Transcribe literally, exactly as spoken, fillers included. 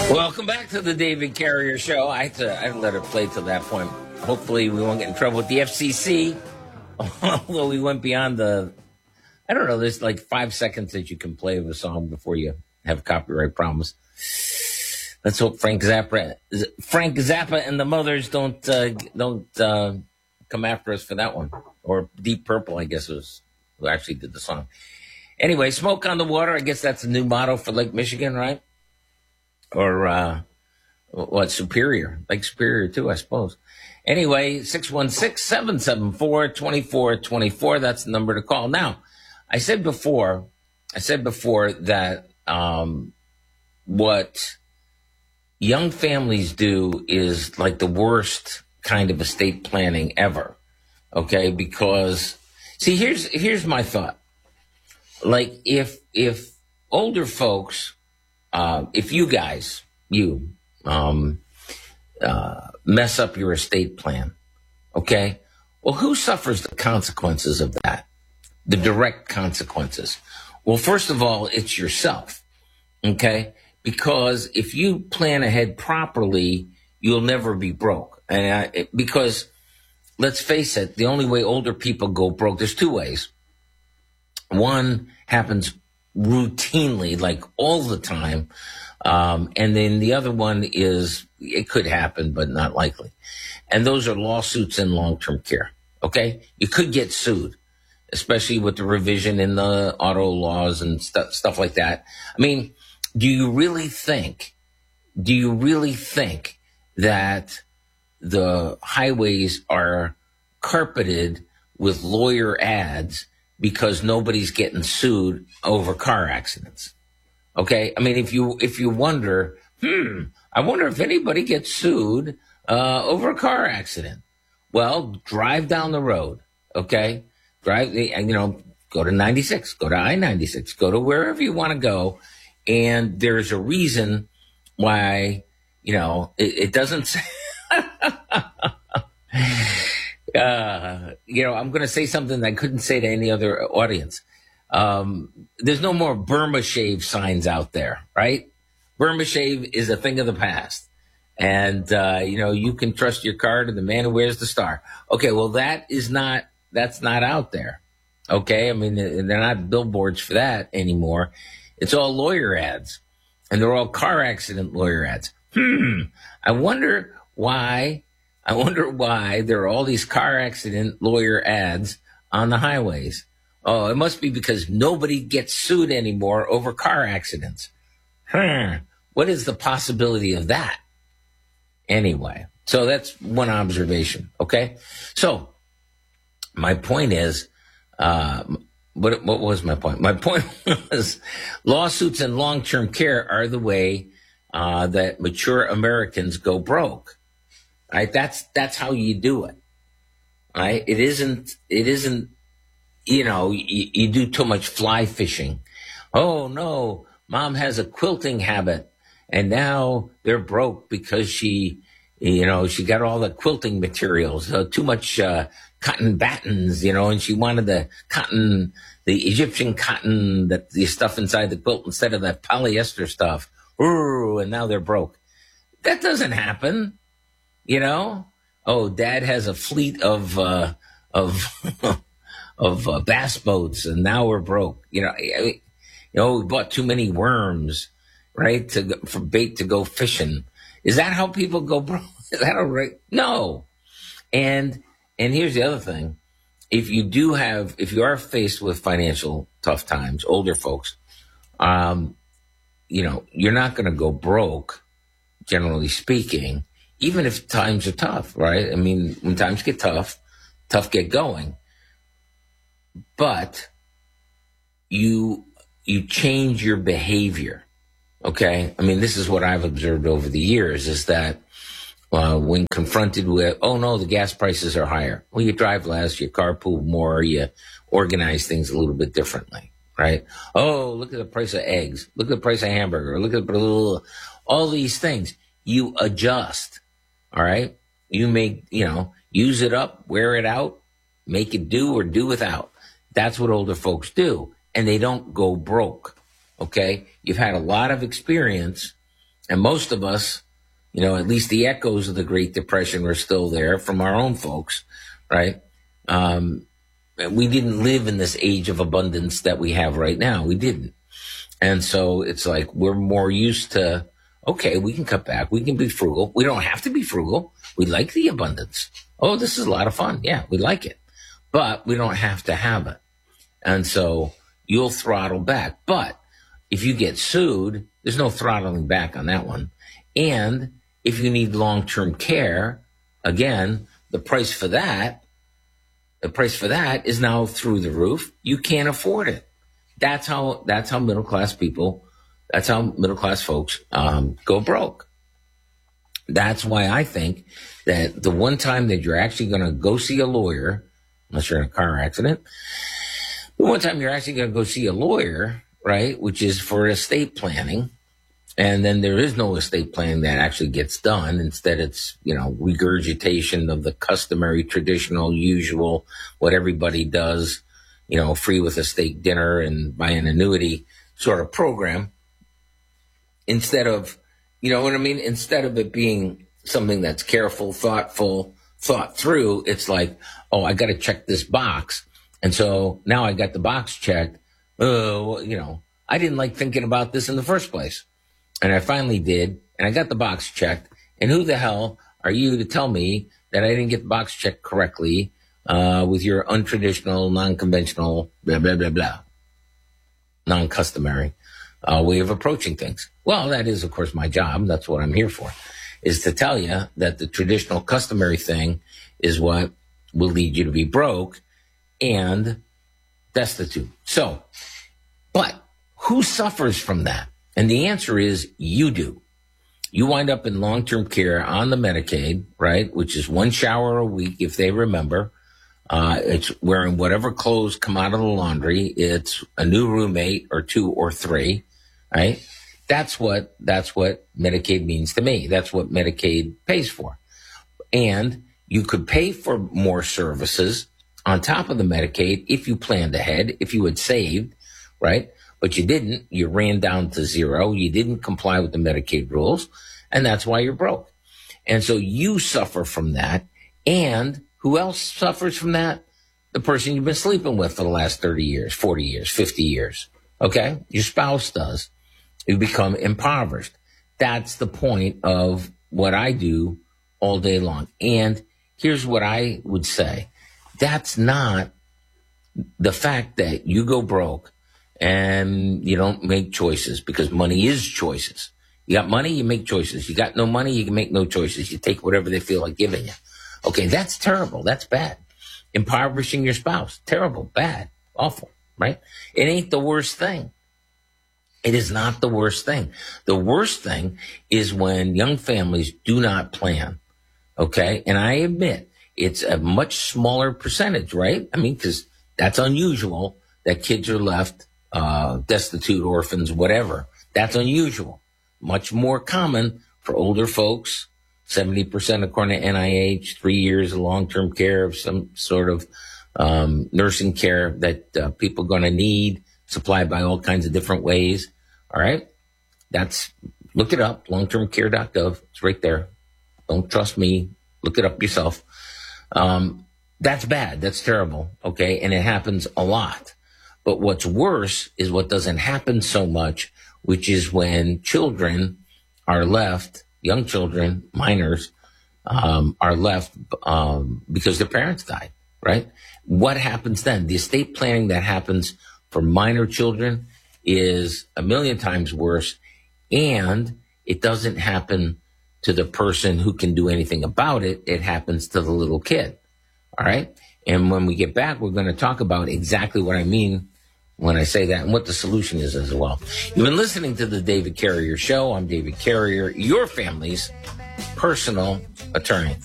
Welcome back to the David Carrier Show. I had to, I had to let it play till that point. Hopefully we won't get in trouble with the F C C. Although we went beyond the, I don't know, there's like five seconds that you can play of a song before you have copyright problems. Let's hope Frank Zappa, Frank Zappa and the Mothers don't uh, don't uh, come after us for that one. Or Deep Purple, I guess, was who actually did the song. Anyway, Smoke on the Water. I guess that's a new motto for Lake Michigan, right? Or uh, what, Superior. Lake Superior, too, I suppose. Anyway, six one six, seven seven four, two four two four. That's the number to call. Now, I said before, I said before that um, what young families do is like the worst kind of estate planning ever. Okay, because see, here's here's my thought. Like if if older folks, uh, if you guys, you um, uh, mess up your estate plan, okay, well, who suffers the consequences of that? The direct consequences. Well, first of all, it's yourself, okay, because if you plan ahead properly, you'll never be broke, and I, it, because. Let's face it, the only way older people go broke, there's two ways. One happens routinely, like all the time. Um, and then the other one is, it could happen, but not likely. And those are lawsuits in long-term care, okay? You could get sued, especially with the revision in the auto laws and stu- stuff like that. I mean, do you really think, do you really think that the highways are carpeted with lawyer ads because nobody's getting sued over car accidents? Okay. I mean, if you, if you wonder, hmm, I wonder if anybody gets sued, uh, over a car accident. Well, drive down the road. Okay. Drive, you know, go to ninety-six, go to I ninety-six, go to wherever you want to go. And there's a reason why, you know, it, it doesn't say, uh, you know, I'm going to say something I couldn't say to any other audience. Um, there's no more Burma Shave signs out there, right? Burma Shave is a thing of the past. And, uh, you know, you can trust your car to the man who wears the star. Okay, well, that is not, that's not out there. Okay, I mean, they're not billboards for that anymore. It's all lawyer ads. And they're all car accident lawyer ads. Hmm, I wonder why, I wonder why there are all these car accident lawyer ads on the highways. Oh, it must be because nobody gets sued anymore over car accidents. Hmm, what is the possibility of that? Anyway, so that's one observation, okay? So my point is, uh, what, what was my point? My point was lawsuits and long-term care are the way uh, that mature Americans go broke. Right? That's, that's how you do it. Right? It isn't, it isn't, you know, you, you do too much fly fishing. Oh no, mom has a quilting habit and now they're broke because she, you know, she got all the quilting materials, uh, too much, uh, cotton battens, you know, and she wanted the cotton, the Egyptian cotton, that the stuff inside the quilt instead of that polyester stuff. Ooh, and now they're broke. That doesn't happen. You know, oh, dad has a fleet of, uh, of, of uh, bass boats and now we're broke. You know, I mean, you know, we bought too many worms, right? To go, for bait to go fishing. Is that how people go broke? Is that all right? No. And, and here's the other thing. If you do have, if you are faced with financial tough times, older folks, um, you know, you're not going to go broke, generally speaking, even if times are tough, right? I mean, when times get tough, tough get going. But you you change your behavior, okay? I mean, this is what I've observed over the years, is that uh, when confronted with, oh, no, the gas prices are higher. Well, you drive less, you carpool more, you organize things a little bit differently, right? Oh, look at the price of eggs. Look at the price of hamburger. Look at blah, blah, blah. All these things. You adjust. All right. You make, you know, use it up, wear it out, make it do or do without. That's what older folks do. And they don't go broke. Okay. You've had a lot of experience And most of us, you know, at least the echoes of the Great Depression are still there from our own folks, right? Um, we didn't live in this age of abundance that we have right now. We didn't. And so it's like we're more used to, okay, we can cut back. We can be frugal. We don't have to be frugal. We like the abundance. Oh, this is a lot of fun. Yeah, we like it. But we don't have to have it. And so you'll throttle back. But if you get sued, there's no throttling back on that one. And if you need long-term care, again, the price for that, the price for that is now through the roof. You can't afford it. That's how, that's how middle-class people, that's how middle-class folks um, go broke. That's why I think that the one time that you're actually going to go see a lawyer, unless you're in a car accident, the one time you're actually going to go see a lawyer, right, which is for estate planning, and then there is no estate planning that actually gets done. Instead, it's, you know, regurgitation of the customary, traditional, usual, what everybody does, you know, free with a steak dinner and buy an annuity sort of program. Instead of, you know what I mean? Instead of it being something that's careful, thoughtful, thought through, it's like, oh, I got to check this box. And so now I got the box checked. Oh, you know, I didn't like thinking about this in the first place. And I finally did, and I got the box checked. And who the hell are you to tell me that I didn't get the box checked correctly uh, with your untraditional, non-conventional, blah, blah, blah, blah, non-customary uh, way of approaching things? Well, that is, of course, my job. That's what I'm here for, is to tell you that the traditional, customary thing is what will lead you to be broke and destitute. So, but who suffers from that? And the answer is you do. You wind up in long-term care on the Medicaid, right, which is one shower a week, if they remember. Uh, it's wearing whatever clothes come out of the laundry. It's a new roommate or two or three, right? That's what, that's what Medicaid means to me. That's what Medicaid pays for. And you could pay for more services on top of the Medicaid if you planned ahead, if you had saved, right? But you didn't. You ran down to zero. You didn't comply with the Medicaid rules, and that's why you're broke. And so you suffer from that. And who else suffers from that? The person you've been sleeping with for the last thirty years, forty years, fifty years. Okay? Your spouse does. You become impoverished. That's the point of what I do all day long. And here's what I would say. That's not the fact that you go broke and you don't make choices, because money is choices. You got money, you make choices. You got no money, you can make no choices. You take whatever they feel like giving you. Okay, that's terrible. That's bad. Impoverishing your spouse. Terrible, bad, awful, right? It ain't the worst thing. It is not the worst thing. The worst thing is when young families do not plan, okay? And I admit it's a much smaller percentage, right? I mean, because that's unusual that kids are left uh, destitute, orphans, whatever. That's unusual. Much more common for older folks, seventy percent according to N I H, three years of long-term care of some sort of um, nursing care that uh, people are going to need, supplied by all kinds of different ways. All right? That's, look it up, long term care dot gov. It's right there. Don't trust me. Look it up yourself. Um, that's bad. That's terrible. Okay? And it happens a lot. But what's worse is what doesn't happen so much, which is when children are left, young children, minors, um, are left um, because their parents died, right? What happens then? The estate planning that happens for minor children is a million times worse, and it doesn't happen to the person who can do anything about it. It happens to the little kid, all right? And when we get back, we're going to talk about exactly what I mean when I say that and what the solution is as well. You've been listening to the David Carrier Show. I'm David Carrier, your family's personal attorney.